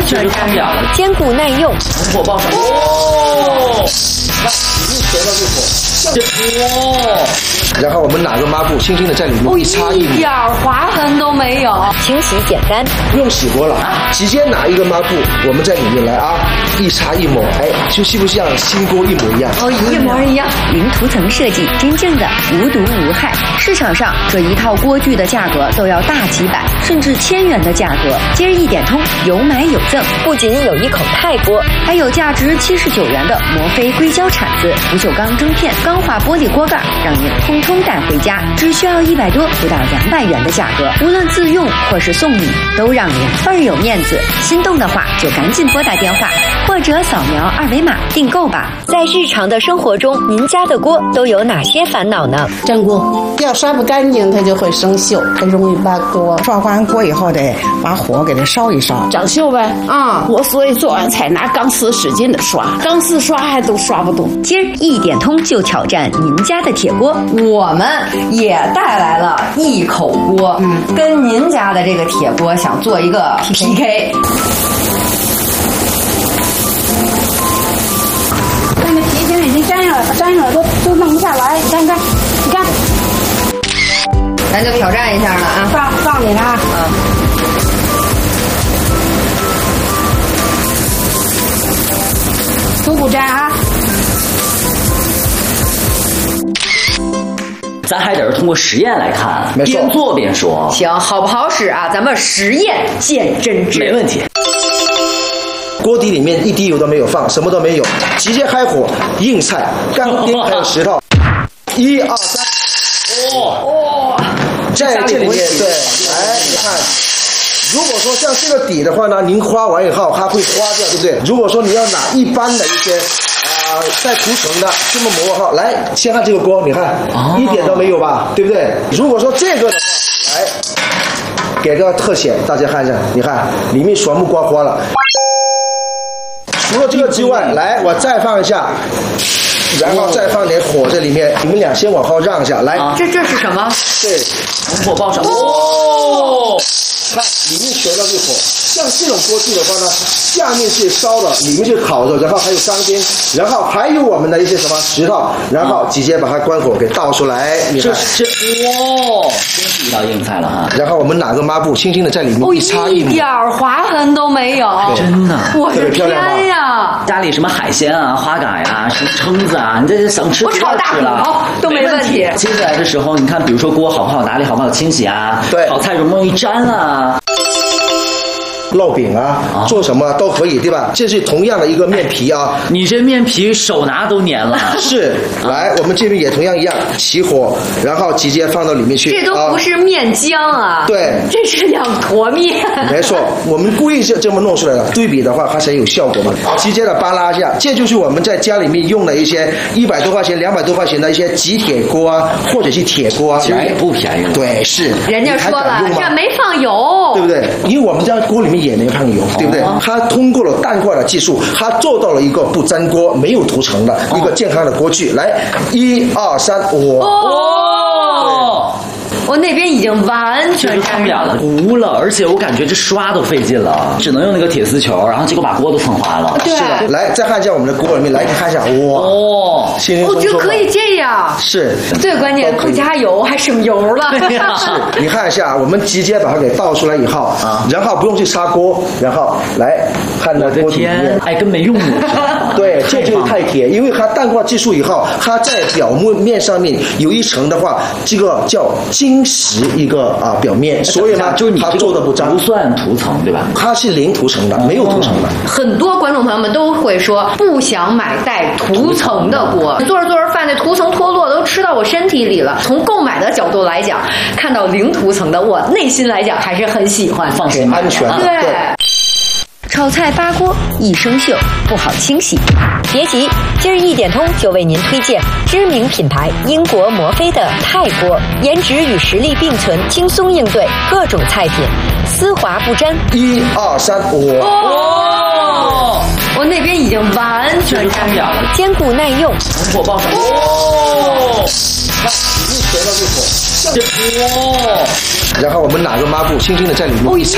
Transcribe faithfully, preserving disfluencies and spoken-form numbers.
全沾染了， 坚固耐用。 火爆上哦，看一旋到入口，哇！ 然后我们拿个抹布，轻轻的在里面一擦一抹， 一点划痕都没有，清洗简单， 不用洗过了，直接拿一个抹布，我们在里面来啊，一擦一抹，哎，就是不是像新锅一模一样？ 哦，一模一样。 零涂层设计，真正的无毒无害。市场上这一套锅具的价格都要大几百甚至千元的价格，今儿一点通有买有赠， 不仅有一口钛锅， 还有价值七十九元的摩飞硅胶铲子、不锈钢蒸片、钢化玻璃锅盖，让您通通带回家，只需要一百多不到两百元的价格，无论自用或是送礼，都让您倍儿有面子。心动的话就赶紧拨打电话或者扫描二维码订购吧。 在日常的生活中，您家的锅都有哪些烦恼呢？ 粘锅要刷不干净，它就会生锈，它容易扒锅。 刷完锅以后得把火给它烧一烧， 长锈呗。啊、嗯，我所以做完菜拿钢丝使劲的刷，钢丝刷还都刷不动。 今儿一点通就挑战您家的铁锅， 我们也带来了一口锅，嗯，跟您家的这个铁锅想做一个 P K。 那个皮现在已经粘上了，粘上了都都弄不下来。你看看，你看， 咱就挑战一下了啊！ 放放里了啊！ 嗯。 都不粘啊！ 咱还得是通过实验来看， 没错， 边做边说。 行，好不好使啊？咱们实验见真知。 没问题。 锅底里面一滴油都没有放，什么都没有，直接开火，硬菜、钢钉还有石头，一二三， 哦， 在这里面对，来你看。如果说像这个底的话呢，您刮完以后它会花掉，对不对？如果说你要拿一般的一些啊、呃、带涂层的这么磨哈，来先看这个锅，你看、哦、一点都没有吧，对不对？如果说这个的话，来给个特写，大家看一下，你看里面全部刮花了。除了这个之外，来我再放一下。然后再放点火在里面，你们俩先往后让一下，来， 啊、这这是什么？ 对， 火爆上哦， 看里面全都是火。像这种锅具的话呢，下面是烧的，里面是烤的，然后还有钢钉，然后还有我们的一些什么石头，然后直接把它关火给倒出来。你看， 这哇，真是一道硬菜了哈。 然后我们拿个抹布，轻轻的在里面一擦一抹， 一点划痕都没有， 真的， 我的天呀！ 家里什么海鲜啊、花蛤呀、什么蛏子啊，你这想吃我炒大吃了都没问题。 接下来的时候，你看，比如说锅好不好打理，好不好清洗啊？ 对， 炒菜容不容易粘啊？ 烙饼啊，啊做什么都可以，对吧？这是同样的一个面皮啊， 你这面皮手拿都粘了。 是，来，我们这边也同样一样，起火，然后直接放到里面去。 这都不是面浆啊， 对， 这是两坨面。 没错，我们故意是这么弄出来的，对比的话它才有效果嘛。直接的扒拉一下，这就是我们在家里面用的一些一百多块钱、两百多块钱的一些极铁锅啊，或者是铁锅啊， 其实也不便宜了。 对，是。 人家说了，这没放油， 对不对？因为我们家锅里面也没放油，对不对？哦、它通过了淡化的技术，它做到了一个不粘锅、没有涂层的、哦、一个健康的锅具。来，一二三，哇！ 哦，我那边已经完全看不了了，糊了，而且我感觉这刷都费劲了，只能用那个铁丝球，然后结果把锅都蹭花了。 对， 是的。来，再看一下我们的锅里面，来，你看一下，哇！ 哦， 我觉得可以这样。 是。 最关键不加油还省油了。 是，你看一下，我们直接把它给倒出来以后，啊，然后不用去擦锅，然后来看到锅底面， 哎，跟没用过。 对，这就是钛铁，因为它淡化技术以后，它在表面上面有一层的话，这个叫晶石一个啊表面，所以呢， 就是你它做的不脏， 不算涂层对吧？ 它是零涂层的，没有涂层的。 很多观众朋友们都会说不想买带涂层的锅，做着做着饭那涂层脱落都吃到我身体里了。从购买的角度来讲，看到零涂层的，我内心来讲还是很喜欢， 放心安全。 对。 炒菜扒锅易生锈，不好清洗。 别急，今儿一点通就为您推荐知名品牌英国摩飞的钛锅，颜值与实力并存，轻松应对各种菜品，丝滑不粘。 一二三，哇！ 哦，我那边已经完全看不了了， 坚固耐用， 火爆上哦， 看一旋到入口， 这哇！ 然后我们拿个抹布，轻轻的在里面一擦。